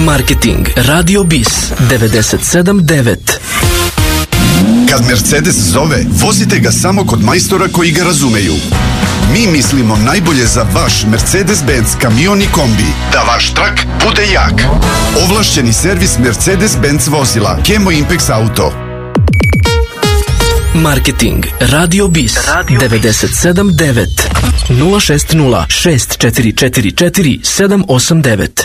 Marketing Radio Bis 97.9. Kad Mercedes zove, vozite ga samo kod majstora koji ga razumeju. Mi mislimo najbolje za vaš Mercedes-Benz kamion i kombi, da vaš trak bude jak. Ovlašćeni servis Mercedes-Benz vozila Kemo Impex Auto. Marketing Radio Bis 97.9 060 6444 789.